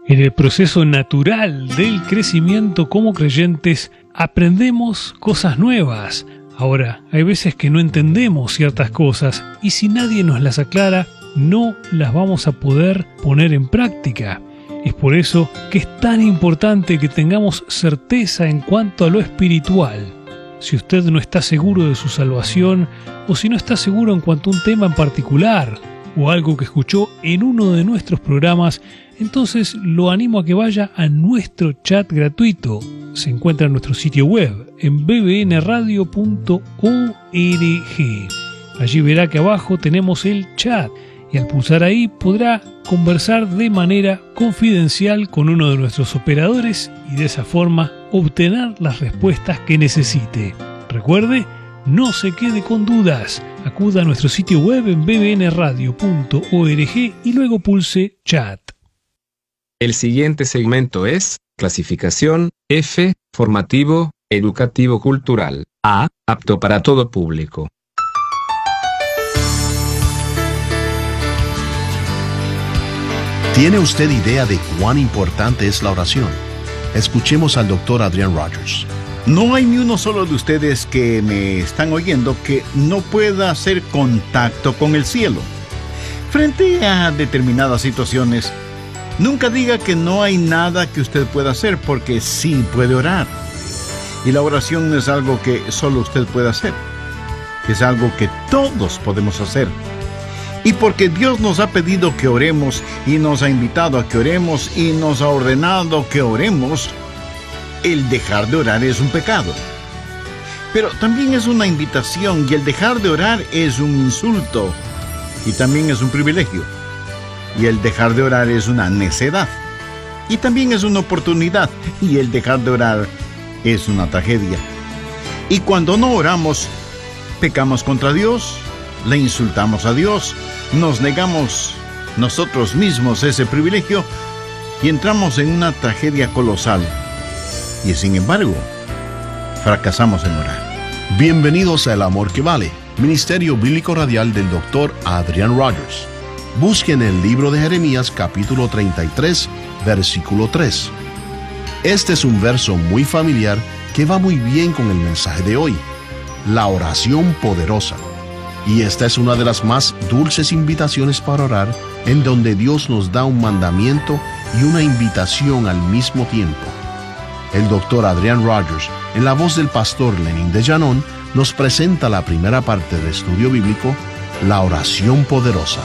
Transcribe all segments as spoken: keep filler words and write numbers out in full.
En el proceso natural del crecimiento como creyentes, aprendemos cosas nuevas. Ahora, hay veces que no entendemos ciertas cosas y si nadie nos las aclara, no las vamos a poder poner en práctica. Es por eso que es tan importante que tengamos certeza en cuanto a lo espiritual. Si usted no está seguro de su salvación o si no está seguro en cuanto a un tema en particular o algo que escuchó en uno de nuestros programas, entonces lo animo a que vaya a nuestro chat gratuito. Se encuentra en nuestro sitio web en b b n radio punto org. Allí verá que abajo tenemos el chat y al pulsar ahí podrá conversar de manera confidencial con uno de nuestros operadores y de esa forma obtener las respuestas que necesite. Recuerde, no se quede con dudas. Acuda a nuestro sitio web en b b n radio punto org y luego pulse chat. El siguiente segmento es clasificación F, formativo, educativo cultural. A, apto para todo público. ¿Tiene usted idea de cuán importante es la oración? Escuchemos al doctor Adrian Rogers. No hay ni uno solo de ustedes que me están oyendo que no pueda hacer contacto con el cielo. Frente a determinadas situaciones, nunca diga que no hay nada que usted pueda hacer, porque sí puede orar. Y la oración no es algo que solo usted puede hacer. Es algo que todos podemos hacer. Y porque Dios nos ha pedido que oremos y nos ha invitado a que oremos y nos ha ordenado que oremos, el dejar de orar es un pecado. Pero también es una invitación y el dejar de orar es un insulto y también es un privilegio. Y el dejar de orar es una necedad y también es una oportunidad y el dejar de orar es una tragedia. Y cuando no oramos, pecamos contra Dios, le insultamos a Dios, nos negamos nosotros mismos ese privilegio y entramos en una tragedia colosal. Y sin embargo, fracasamos en orar. Bienvenidos a El Amor que Vale, Ministerio Bíblico Radial del doctor Adrian Rogers. Busquen el libro de Jeremías capítulo treinta y tres, versículo tres. Este es un verso muy familiar que va muy bien con el mensaje de hoy, la oración poderosa. Y esta es una de las más dulces invitaciones para orar, en donde Dios nos da un mandamiento y una invitación al mismo tiempo. El doctor Adrian Rogers, en la voz del pastor Lenin de Llanón, nos presenta la primera parte del estudio bíblico, la oración poderosa.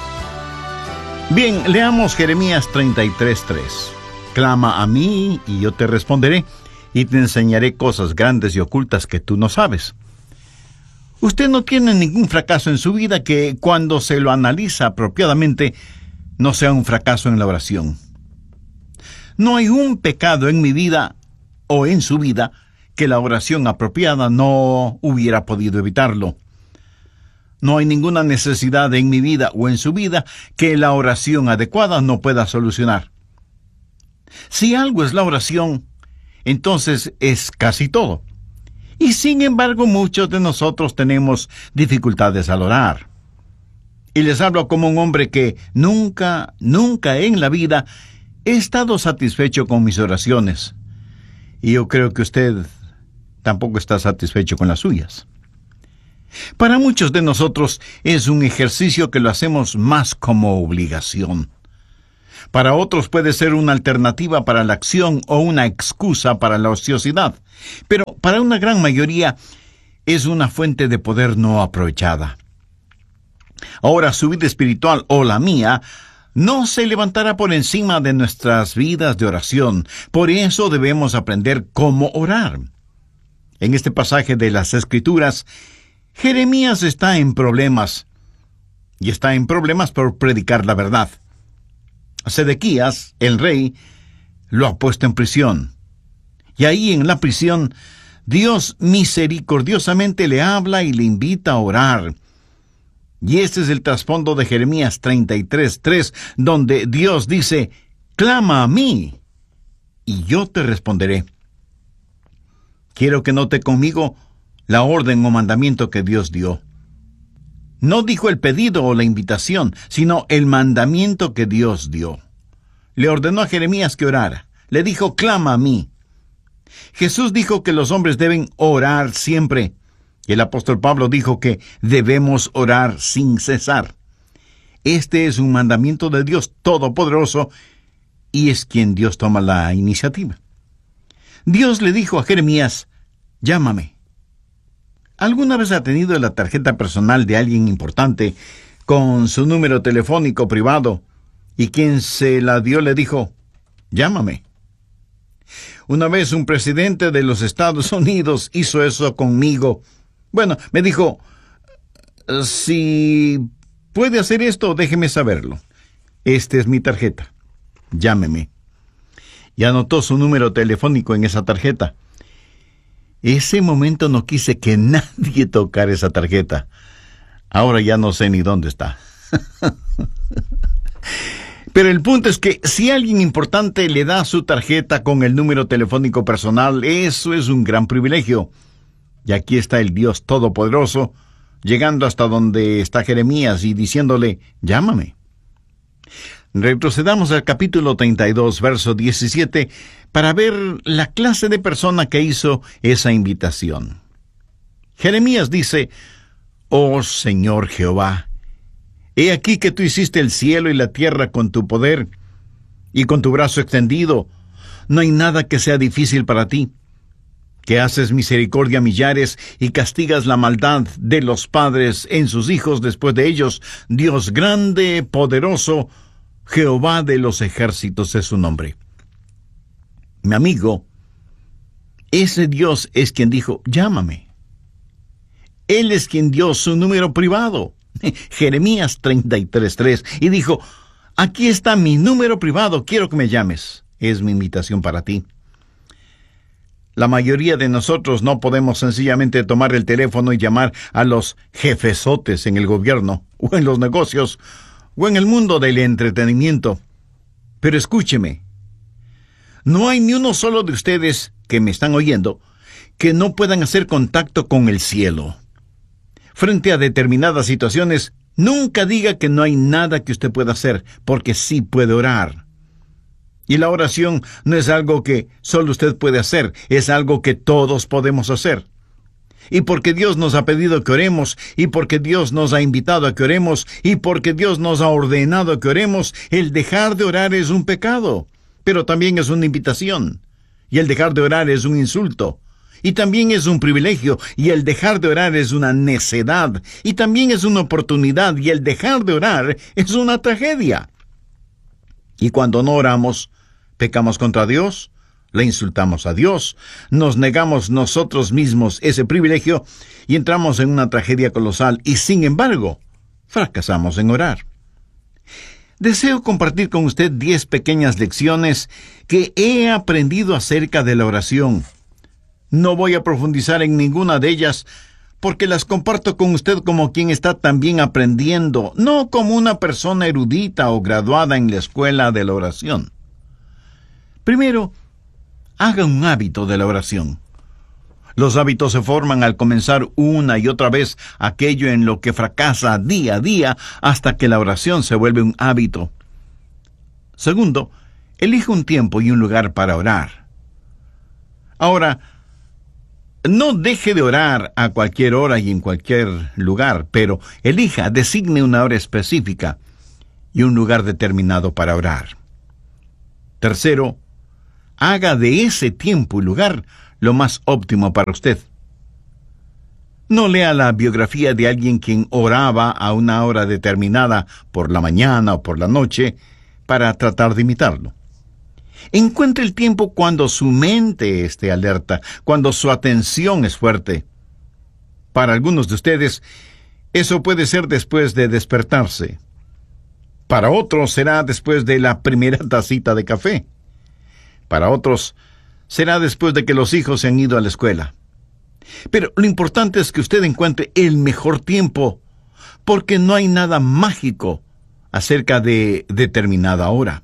Bien, leamos Jeremías treinta y tres, tres. Clama a mí y yo te responderé, y te enseñaré cosas grandes y ocultas que tú no sabes. Usted no tiene ningún fracaso en su vida que, cuando se lo analiza apropiadamente, no sea un fracaso en la oración. No hay un pecado en mi vida o en su vida que la oración apropiada no hubiera podido evitarlo. No hay ninguna necesidad en mi vida o en su vida que la oración adecuada no pueda solucionar. Si algo es la oración, entonces es casi todo. Y sin embargo, muchos de nosotros tenemos dificultades al orar. Y les hablo como un hombre que nunca, nunca en la vida he estado satisfecho con mis oraciones. Y yo creo que usted tampoco está satisfecho con las suyas. Para muchos de nosotros es un ejercicio que lo hacemos más como obligación. Para otros puede ser una alternativa para la acción o una excusa para la ociosidad. Pero para una gran mayoría es una fuente de poder no aprovechada. Ahora, su vida espiritual o la mía no se levantará por encima de nuestras vidas de oración. Por eso debemos aprender cómo orar. En este pasaje de las Escrituras, Jeremías está en problemas. Y está en problemas por predicar la verdad. Sedequías, el rey, lo ha puesto en prisión. Y ahí en la prisión, Dios misericordiosamente le habla y le invita a orar. Y este es el trasfondo de Jeremías treinta y tres, tres, donde Dios dice, clama a mí, y yo te responderé. Quiero que note conmigo la orden o mandamiento que Dios dio. No dijo el pedido o la invitación, sino el mandamiento que Dios dio. le ordenó a Jeremías que orara. Le dijo, clama a mí. Jesús dijo que los hombres deben orar siempre. Y el apóstol Pablo dijo que debemos orar sin cesar. Este es un mandamiento de Dios Todopoderoso y es quien Dios toma la iniciativa. Dios le dijo a Jeremías, llámame. ¿Alguna vez ha tenido la tarjeta personal de alguien importante con su número telefónico privado y quien se la dio le dijo, llámame? Una vez un presidente de los Estados Unidos hizo eso conmigo. Bueno, me dijo, si puede hacer esto, déjeme saberlo. Esta es mi tarjeta. Llámeme. Y anotó su número telefónico en esa tarjeta. Ese momento no quise que nadie tocara esa tarjeta. Ahora ya no sé ni dónde está. Pero el punto es que si alguien importante le da su tarjeta con el número telefónico personal, eso es un gran privilegio. Y aquí está el Dios Todopoderoso, llegando hasta donde está Jeremías y diciéndole, llámame. Retrocedamos al capítulo treinta y dos, verso diecisiete, para ver la clase de persona que hizo esa invitación. Jeremías dice, oh Señor Jehová, he aquí que tú hiciste el cielo y la tierra con tu poder y con tu brazo extendido. No hay nada que sea difícil para ti. Que haces misericordia a millares y castigas la maldad de los padres en sus hijos después de ellos. Dios grande, poderoso, Jehová de los ejércitos es su nombre. Mi amigo, ese Dios es quien dijo, llámame. Él es quien dio su número privado. Jeremías treinta y tres, tres, y dijo, aquí está mi número privado, quiero que me llames. Es mi invitación para ti. La mayoría de nosotros no podemos sencillamente tomar el teléfono y llamar a los jefesotes en el gobierno, o en los negocios, o en el mundo del entretenimiento. Pero escúcheme, no hay ni uno solo de ustedes que me están oyendo que no puedan hacer contacto con el cielo. Frente a determinadas situaciones, nunca diga que no hay nada que usted pueda hacer, porque sí puede orar. Y la oración no es algo que solo usted puede hacer, es algo que todos podemos hacer. Y porque Dios nos ha pedido que oremos, y porque Dios nos ha invitado a que oremos, y porque Dios nos ha ordenado que oremos, el dejar de orar es un pecado, pero también es una invitación. Y el dejar de orar es un insulto. Y también es un privilegio, y el dejar de orar es una necedad, y también es una oportunidad, y el dejar de orar es una tragedia. Y cuando no oramos, pecamos contra Dios, le insultamos a Dios, nos negamos nosotros mismos ese privilegio y entramos en una tragedia colosal y, sin embargo, fracasamos en orar. Deseo compartir con usted diez pequeñas lecciones que he aprendido acerca de la oración. No voy a profundizar en ninguna de ellas porque las comparto con usted como quien está también aprendiendo, no como una persona erudita o graduada en la escuela de la oración. Primero, haga un hábito de la oración. Los hábitos se forman al comenzar una y otra vez aquello en lo que fracasa día a día hasta que la oración se vuelve un hábito. Segundo, elige un tiempo y un lugar para orar. Ahora, no deje de orar a cualquier hora y en cualquier lugar, pero elija, designe una hora específica y un lugar determinado para orar. Tercero, haga de ese tiempo y lugar lo más óptimo para usted. No lea la biografía de alguien quien oraba a una hora determinada por la mañana o por la noche para tratar de imitarlo. Encuentre el tiempo cuando su mente esté alerta, cuando su atención es fuerte. Para algunos de ustedes, eso puede ser después de despertarse. Para otros será después de la primera tacita de café. Para otros, será después de que los hijos se han ido a la escuela. Pero lo importante es que usted encuentre el mejor tiempo, porque no hay nada mágico acerca de determinada hora.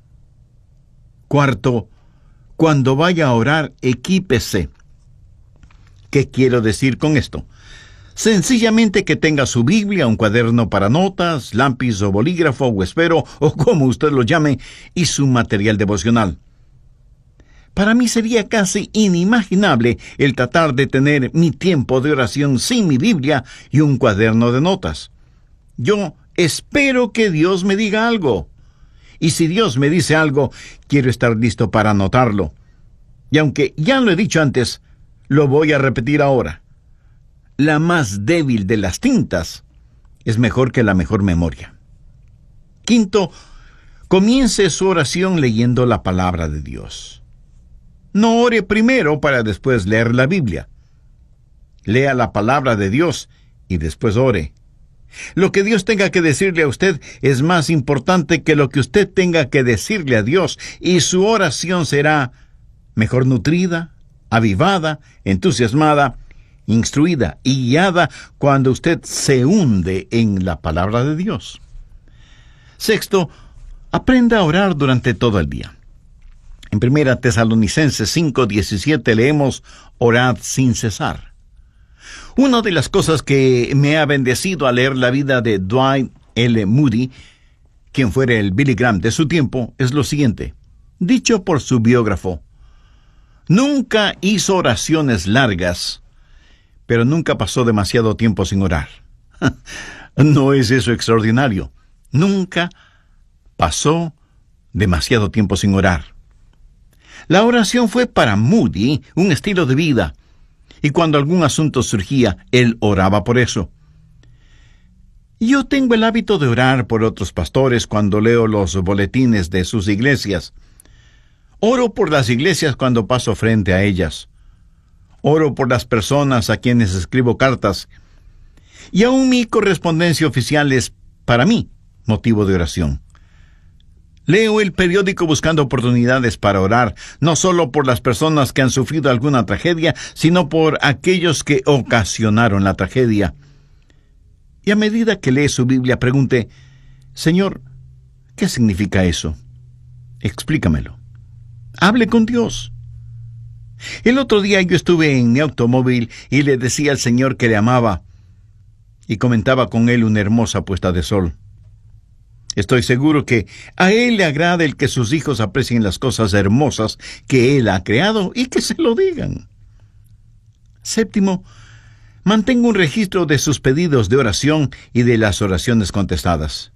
Cuarto, cuando vaya a orar, equípese. ¿Qué quiero decir con esto? Sencillamente que tenga su Biblia, un cuaderno para notas, lápiz o bolígrafo o esfero, o como usted lo llame, y su material devocional. Para mí sería casi inimaginable el tratar de tener mi tiempo de oración sin mi Biblia y un cuaderno de notas. Yo espero que Dios me diga algo. Y si Dios me dice algo, quiero estar listo para anotarlo. Y aunque ya lo he dicho antes, lo voy a repetir ahora. La más débil de las tintas es mejor que la mejor memoria. Quinto, comience su oración leyendo la palabra de Dios. No ore primero para después leer la Biblia. Lea la palabra de Dios y después ore. Lo que Dios tenga que decirle a usted es más importante que lo que usted tenga que decirle a Dios, y su oración será mejor nutrida, avivada, entusiasmada, instruida y guiada cuando usted se hunde en la palabra de Dios. Sexto, aprenda a orar durante todo el día. En primera Tesalonicenses cinco diecisiete leemos: orad sin cesar. Una de las cosas que me ha bendecido al leer la vida de Dwight L. Moody, quien fuera el Billy Graham de su tiempo, es lo siguiente, dicho por su biógrafo: nunca hizo oraciones largas, pero nunca pasó demasiado tiempo sin orar. ¿No es eso extraordinario? Nunca pasó demasiado tiempo sin orar. La oración fue para Moody un estilo de vida, y cuando algún asunto surgía, él oraba por eso. Yo tengo el hábito de orar por otros pastores cuando leo los boletines de sus iglesias. Oro por las iglesias cuando paso frente a ellas. Oro por las personas a quienes escribo cartas. Y aún mi correspondencia oficial es, para mí, motivo de oración. Leo el periódico buscando oportunidades para orar, no solo por las personas que han sufrido alguna tragedia, sino por aquellos que ocasionaron la tragedia. Y a medida que lee su Biblia, pregunte: Señor, ¿qué significa eso? Explícamelo. Hable con Dios. El otro día yo estuve en mi automóvil y le decía al Señor que le amaba, y comentaba con él una hermosa puesta de sol. Estoy seguro que a Él le agrada el que sus hijos aprecien las cosas hermosas que Él ha creado y que se lo digan. Séptimo, mantenga un registro de sus pedidos de oración y de las oraciones contestadas.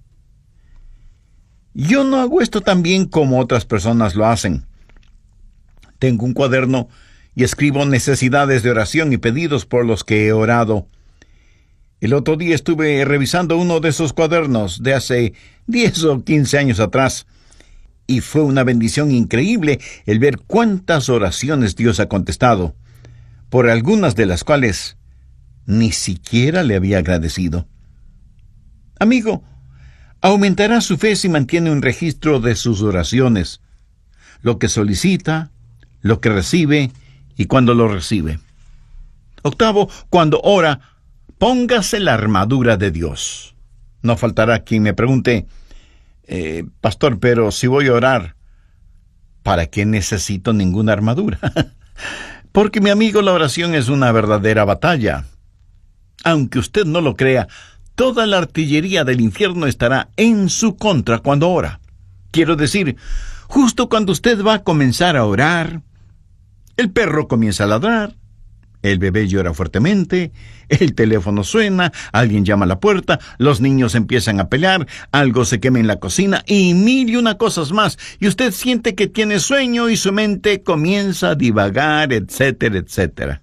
Yo no hago esto tan bien como otras personas lo hacen. Tengo un cuaderno y escribo necesidades de oración y pedidos por los que he orado. El otro día estuve revisando uno de esos cuadernos de hace diez o quince años atrás, y fue una bendición increíble el ver cuántas oraciones Dios ha contestado, por algunas de las cuales ni siquiera le había agradecido. Amigo, aumentará su fe si mantiene un registro de sus oraciones, lo que solicita, lo que recibe y cuando lo recibe. Octavo, cuando ora, póngase la armadura de Dios. No faltará quien me pregunte: eh, Pastor, pero si voy a orar, ¿para qué necesito ninguna armadura? Porque, mi amigo, la oración es una verdadera batalla. Aunque usted no lo crea, toda la artillería del infierno estará en su contra cuando ora. Quiero decir, justo cuando usted va a comenzar a orar, el perro comienza a ladrar, el bebé llora fuertemente, el teléfono suena, alguien llama a la puerta, los niños empiezan a pelear, algo se quema en la cocina y mil y una cosas más, y usted siente que tiene sueño y su mente comienza a divagar, etcétera, etcétera.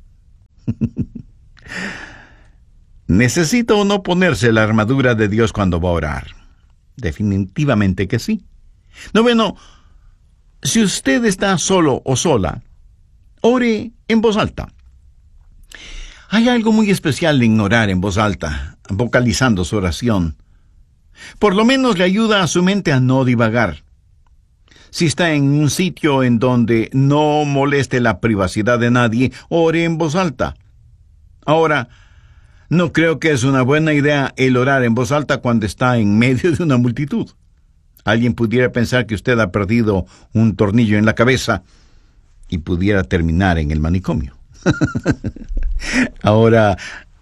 ¿Necesita o no ponerse la armadura de Dios cuando va a orar? Definitivamente que sí. Noveno, si usted está solo o sola, ore en voz alta. Hay algo muy especial en orar en voz alta, vocalizando su oración. Por lo menos le ayuda a su mente a no divagar. Si está en un sitio en donde no moleste la privacidad de nadie, ore en voz alta. Ahora, no creo que es una buena idea el orar en voz alta cuando está en medio de una multitud. Alguien pudiera pensar que usted ha perdido un tornillo en la cabeza y pudiera terminar en el manicomio. Ahora,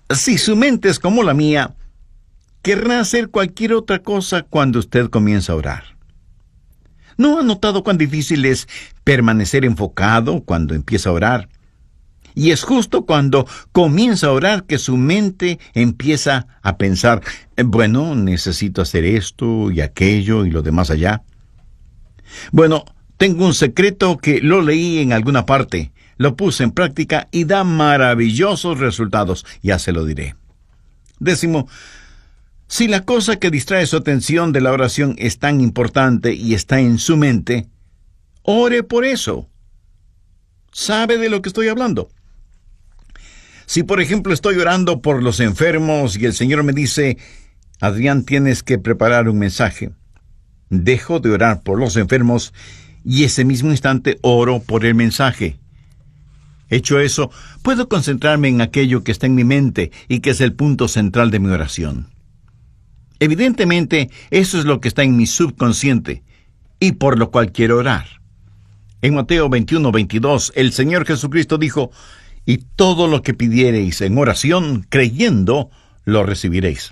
si su mente es como la mía, querrá hacer cualquier otra cosa cuando usted comienza a orar. ¿No ha notado cuán difícil es permanecer enfocado cuando empieza a orar? Y es justo cuando comienza a orar que su mente empieza a pensar, bueno, necesito hacer esto y aquello y lo demás allá. Bueno, tengo un secreto que lo leí en alguna parte, lo puse en práctica y da maravillosos resultados, ya se lo diré. Décimo, si la cosa que distrae su atención de la oración es tan importante y está en su mente, ore por eso. ¿Sabe de lo que estoy hablando? Si, por ejemplo, estoy orando por los enfermos y el Señor me dice, Adrián, tienes que preparar un mensaje, dejo de orar por los enfermos y ese mismo instante oro por el mensaje. Hecho eso, puedo concentrarme en aquello que está en mi mente y que es el punto central de mi oración. Evidentemente, eso es lo que está en mi subconsciente y por lo cual quiero orar. En Mateo veintiuno, veintidós, el Señor Jesucristo dijo, y todo lo que pidiereis en oración, creyendo, lo recibiréis.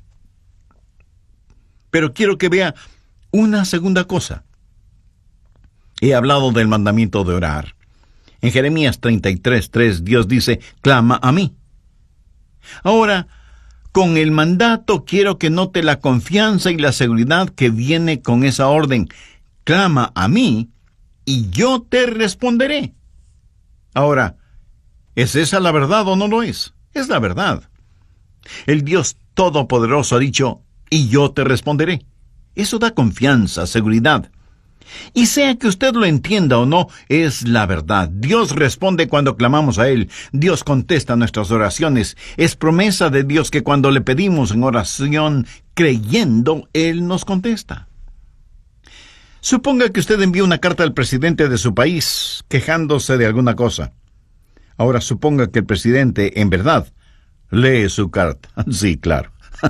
Pero quiero que vea una segunda cosa. He hablado del mandamiento de orar. En Jeremías treinta y tres, tres, Dios dice, clama a mí. Ahora, con el mandato quiero que note la confianza y la seguridad que viene con esa orden. Clama a mí, y yo te responderé. Ahora, ¿es esa la verdad o no lo es? Es la verdad. El Dios Todopoderoso ha dicho, y yo te responderé. Eso da confianza, seguridad. Y sea que usted lo entienda o no, es la verdad. Dios responde cuando clamamos a Él. Dios contesta nuestras oraciones. Es promesa de Dios que cuando le pedimos en oración, creyendo, Él nos contesta. Suponga que usted envía una carta al presidente de su país, quejándose de alguna cosa. Ahora suponga que el presidente, en verdad, lee su carta. Sí, claro.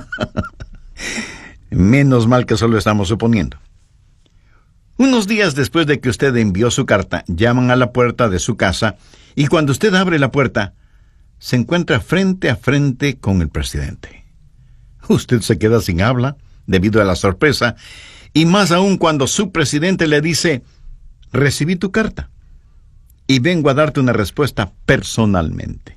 Menos mal que solo estamos suponiendo. Unos días después de que usted envió su carta, llaman a la puerta de su casa y cuando usted abre la puerta, se encuentra frente a frente con el presidente. Usted se queda sin habla debido a la sorpresa y más aún cuando su presidente le dice, recibí tu carta y vengo a darte una respuesta personalmente.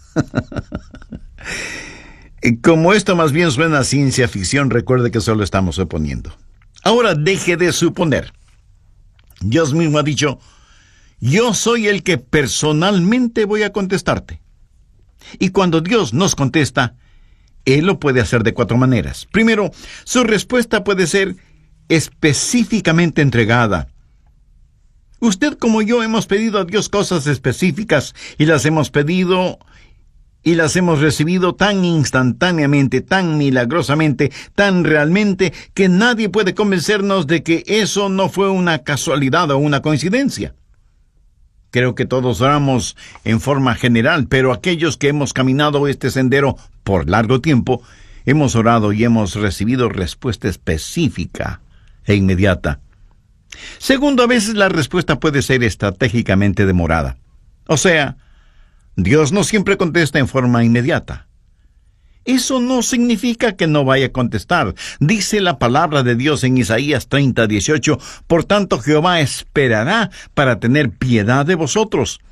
Como esto más bien suena a ciencia ficción, recuerde que solo estamos suponiendo. Ahora deje de suponer. Dios mismo ha dicho, yo soy el que personalmente voy a contestarte. Y cuando Dios nos contesta, Él lo puede hacer de cuatro maneras. Primero, su respuesta puede ser específicamente entregada. Usted como yo hemos pedido a Dios cosas específicas y las hemos pedido y las hemos recibido tan instantáneamente, tan milagrosamente, tan realmente, que nadie puede convencernos de que eso no fue una casualidad o una coincidencia. Creo que todos oramos en forma general, pero aquellos que hemos caminado este sendero por largo tiempo, hemos orado y hemos recibido respuesta específica e inmediata. Segundo, a veces la respuesta puede ser estratégicamente demorada. O sea, Dios no siempre contesta en forma inmediata. Eso no significa que no vaya a contestar. Dice la palabra de Dios en Isaías treinta, dieciocho, por tanto Jehová esperará para tener piedad de vosotros.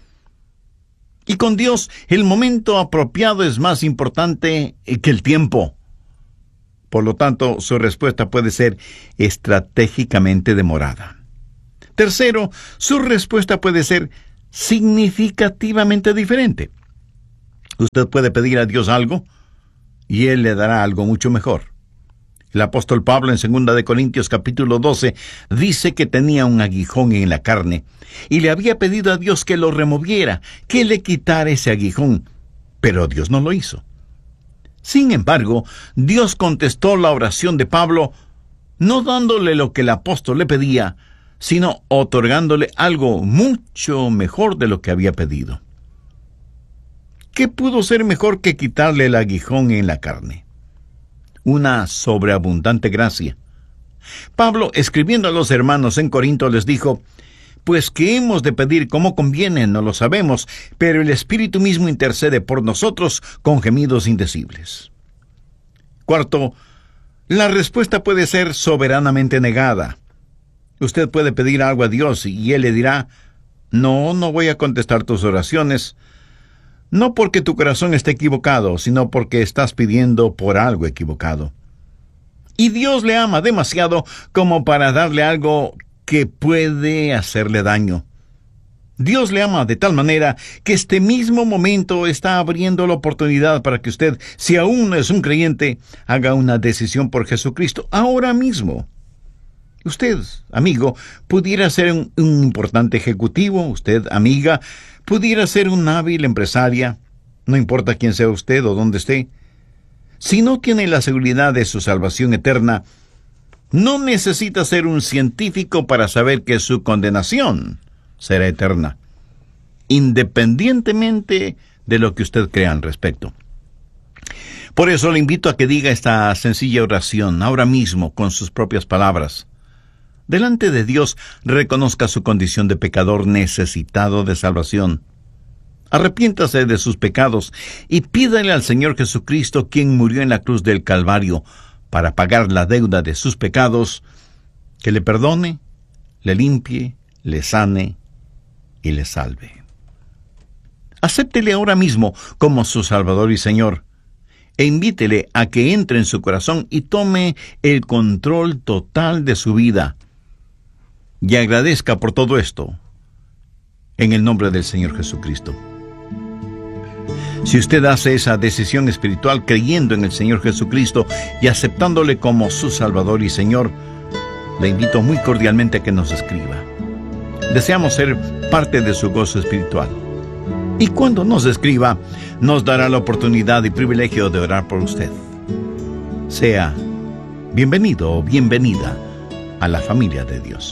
Y con Dios, el momento apropiado es más importante que el tiempo. Por lo tanto, su respuesta puede ser estratégicamente demorada. Tercero, su respuesta puede ser significativamente diferente. Usted puede pedir a Dios algo y Él le dará algo mucho mejor. El apóstol Pablo en segunda de Corintios capítulo doce dice que tenía un aguijón en la carne y le había pedido a Dios que lo removiera, que le quitara ese aguijón, pero Dios no lo hizo. Sin embargo, Dios contestó la oración de Pablo no dándole lo que el apóstol le pedía, sino otorgándole algo mucho mejor de lo que había pedido. ¿Qué pudo ser mejor que quitarle el aguijón en la carne? Una sobreabundante gracia. Pablo, escribiendo a los hermanos en Corinto, les dijo, pues que hemos de pedir como conviene no lo sabemos, pero el Espíritu mismo intercede por nosotros con gemidos indecibles. Cuarto, la respuesta puede ser soberanamente negada. Usted puede pedir algo a Dios y Él le dirá: no, no voy a contestar tus oraciones, no porque tu corazón esté equivocado, sino porque estás pidiendo por algo equivocado. Y Dios le ama demasiado como para darle algo que puede hacerle daño. Dios le ama de tal manera que este mismo momento está abriendo la oportunidad para que usted, si aún no es un creyente, haga una decisión por Jesucristo ahora mismo. Usted, amigo, pudiera ser un, un importante ejecutivo. Usted, amiga, pudiera ser una hábil empresaria. No importa quién sea usted o dónde esté. Si no tiene la seguridad de su salvación eterna, no necesita ser un científico para saber que su condenación será eterna, independientemente de lo que usted crea al respecto. Por eso le invito a que diga esta sencilla oración ahora mismo con sus propias palabras. Delante de Dios, reconozca su condición de pecador necesitado de salvación. Arrepiéntase de sus pecados y pídale al Señor Jesucristo, quien murió en la cruz del Calvario para pagar la deuda de sus pecados, que le perdone, le limpie, le sane y le salve. Acéptele ahora mismo como su Salvador y Señor, e invítele a que entre en su corazón y tome el control total de su vida. Y agradezca por todo esto, en el nombre del Señor Jesucristo. Si usted hace esa decisión espiritual creyendo en el Señor Jesucristo y aceptándole como su Salvador y Señor, le invito muy cordialmente a que nos escriba. Deseamos ser parte de su gozo espiritual. Y cuando nos escriba, nos dará la oportunidad y privilegio de orar por usted. Sea bienvenido o bienvenida a la familia de Dios.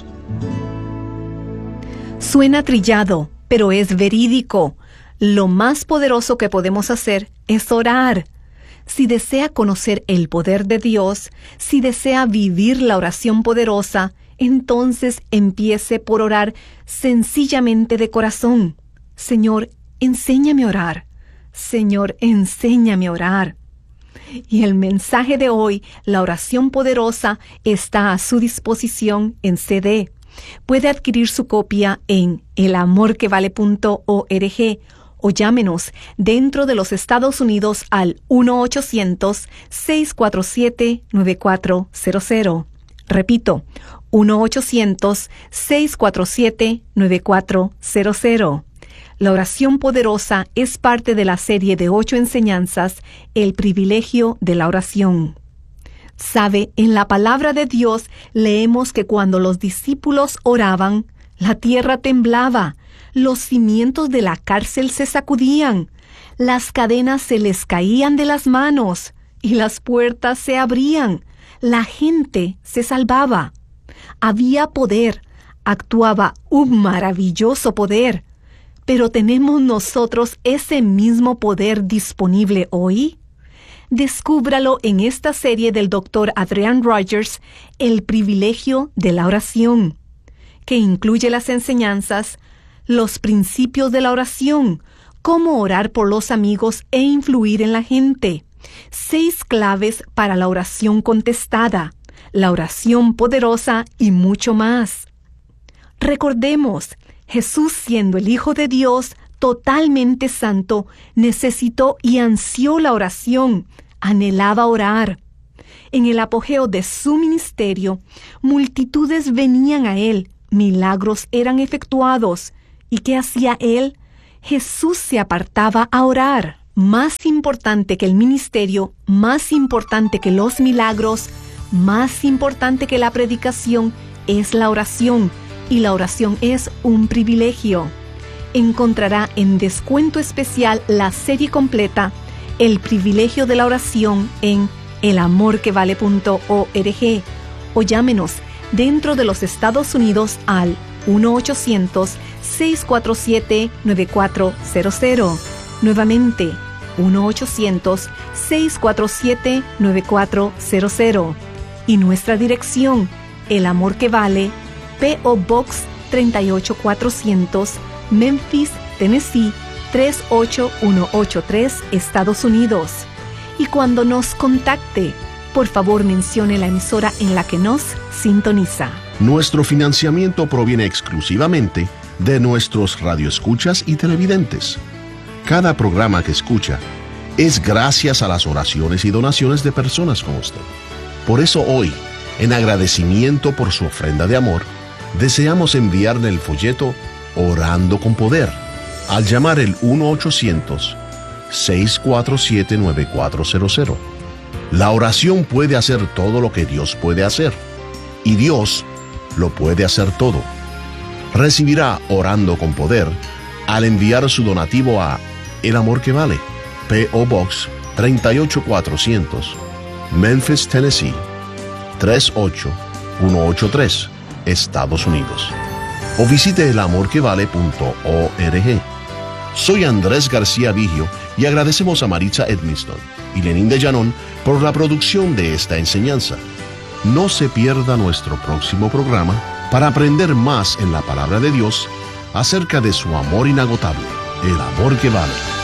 Suena trillado, pero es verídico. Lo más poderoso que podemos hacer es orar. Si desea conocer el poder de Dios, si desea vivir la oración poderosa, entonces empiece por orar sencillamente de corazón. Señor, enséñame a orar. Señor, enséñame a orar. Y el mensaje de hoy, la oración poderosa, está a su disposición en C D. Puede adquirir su copia en el amor que vale punto org o llámenos dentro de los Estados Unidos al uno ochocientos, seis cuatro siete, nueve cuatro cero cero. Repito, uno ochocientos, seis cuatro siete, nueve cuatro cero cero. La oración poderosa es parte de la serie de ocho enseñanzas, El privilegio de la oración. Sabe, en la palabra de Dios leemos que cuando los discípulos oraban, la tierra temblaba, los cimientos de la cárcel se sacudían, las cadenas se les caían de las manos y las puertas se abrían, la gente se salvaba. Había poder, actuaba un maravilloso poder. ¿Pero tenemos nosotros ese mismo poder disponible hoy? Descúbralo en esta serie del doctor Adrian Rogers, El privilegio de la oración, que incluye las enseñanzas, los principios de la oración, cómo orar por los amigos e influir en la gente, seis claves para la oración contestada, la oración poderosa y mucho más. Recordemos, Jesús, siendo el Hijo de Dios, totalmente santo, necesitó y ansió la oración, anhelaba orar. En el apogeo de su ministerio, multitudes venían a él, milagros eran efectuados. ¿Y qué hacía él? Jesús se apartaba a orar. Más importante que el ministerio, más importante que los milagros, más importante que la predicación, es la oración. Y la oración es un privilegio. Encontrará en descuento especial la serie completa, El privilegio de la oración, en el amor que vale punto org o llámenos dentro de los Estados Unidos al uno ochocientos, seis cuatro siete, nueve cuatro cero cero. Nuevamente, uno ochocientos, seis cuatro siete, nueve cuatro cero cero. Y nuestra dirección, El Amor que Vale, P O Box treinta y ocho cuatrocientos, Memphis, Tennessee tres ocho uno ocho tres, Estados Unidos. Y cuando nos contacte, por favor mencione la emisora en la que nos sintoniza. Nuestro financiamiento proviene exclusivamente de nuestros radioescuchas y televidentes. Cada programa que escucha es gracias a las oraciones y donaciones de personas como usted. Por eso hoy, en agradecimiento por su ofrenda de amor, deseamos enviarle el folleto Orando con Poder al llamar el uno ochocientos, seis cuatro siete, nueve cuatro cero cero. La oración puede hacer todo lo que Dios puede hacer, y Dios lo puede hacer todo. Recibirá Orando con Poder al enviar su donativo a El Amor que Vale, P O Box treinta y ocho cuatrocientos, Memphis, Tennessee tres ocho uno ocho tres, Estados Unidos. O visite el amor que vale punto org. Soy Andrés García Vigio y agradecemos a Maritza Edmiston y Lenín de Llanón por la producción de esta enseñanza. No se pierda nuestro próximo programa para aprender más en la palabra de Dios acerca de su amor inagotable, el amor que vale.